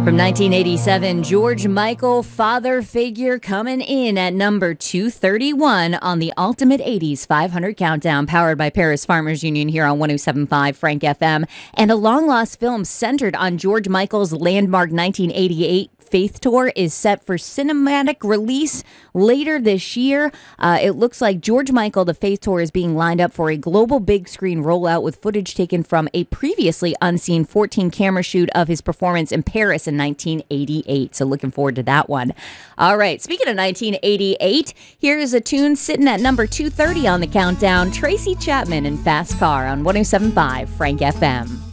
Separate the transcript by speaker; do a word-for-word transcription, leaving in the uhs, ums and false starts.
Speaker 1: From nineteen eighty-seven, George Michael, Father Figure, coming in at number two thirty-one on the Ultimate eighties five hundred Countdown, powered by Paris Farmers Union here on one oh seven point five Frank F M. And a long-lost film centered on George Michael's landmark nineteen eighty-eight Faith Tour is set for cinematic release later this year. Uh, it looks like George Michael, the Faith Tour, is being lined up for a global big screen rollout with footage taken from a previously unseen fourteen camera shoot of his performance in Paris in nineteen eighty-eight. So looking forward to that one. All right, speaking of nineteen eighty-eight, here's a tune sitting at number two thirty on the countdown. Tracy Chapman and Fast Car on one oh seven point five Frank F M.